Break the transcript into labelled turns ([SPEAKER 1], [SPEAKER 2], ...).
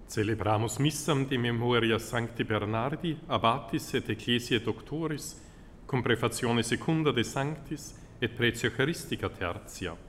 [SPEAKER 1] Celebramus missam de memoria Sancti Bernardi, abbatis et ecclesiae doctoris, cum prefazione secunda de Sanctis et pretio Eucharistica tertia.